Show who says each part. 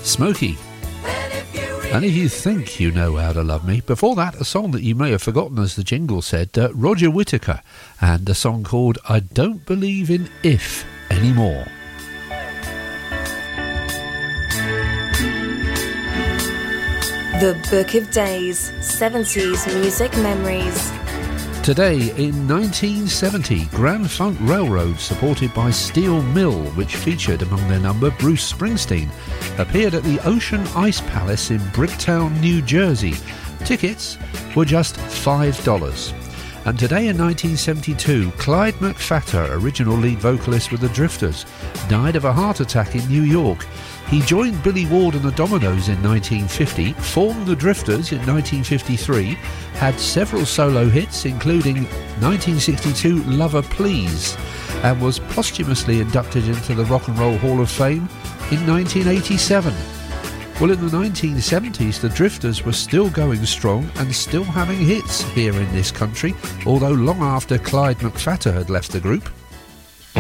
Speaker 1: Smokey. And if you think you know how to love me. Before that, a song that you may have forgotten, as the jingle said, Roger Whittaker, and a song called I Don't Believe in If Anymore.
Speaker 2: The Book of Days, 70s music memories.
Speaker 1: Today, in 1970, Grand Funk Railroad, supported by Steel Mill, which featured among their number Bruce Springsteen, appeared at the Ocean Ice Palace in Bricktown, New Jersey. Tickets were just $5. And today in 1972, Clyde McPhatter, original lead vocalist with the Drifters, died of a heart attack in New York. He joined Billy Ward and the Dominoes in 1950, formed the Drifters in 1953, had several solo hits including 1962 Lover Please, and was posthumously inducted into the Rock and Roll Hall of Fame in 1987. Well, in the 1970s, the Drifters were still going strong and still having hits here in this country, although long after Clyde McPhatter had left the group.